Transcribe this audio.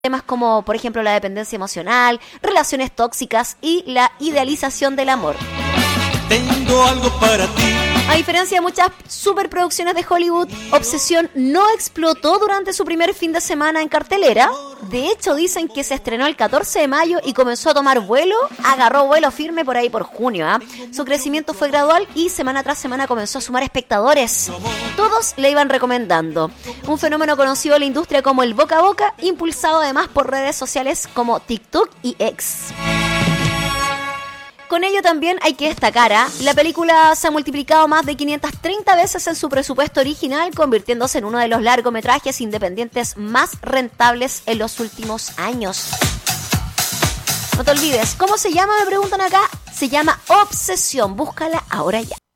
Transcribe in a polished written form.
temas como, por ejemplo, la dependencia emocional, relaciones tóxicas y la idealización del amor. Tengo algo para ti. A diferencia de muchas superproducciones de Hollywood, Obsesión no explotó durante su primer fin de semana en cartelera. De hecho, dicen que se estrenó el 14 de mayo y comenzó a tomar vuelo, agarró vuelo firme por ahí por junio. Su crecimiento fue gradual y semana tras semana comenzó a sumar espectadores. Todos le iban recomendando. Un fenómeno conocido en la industria como el boca a boca, impulsado además por redes sociales como TikTok y X. Con ello también hay que destacar, la película se ha multiplicado más de 530 veces en su presupuesto original, convirtiéndose en uno de los largometrajes independientes más rentables en los últimos años. No te olvides, ¿cómo se llama? Me preguntan acá. Se llama Obsesión. Búscala ahora ya.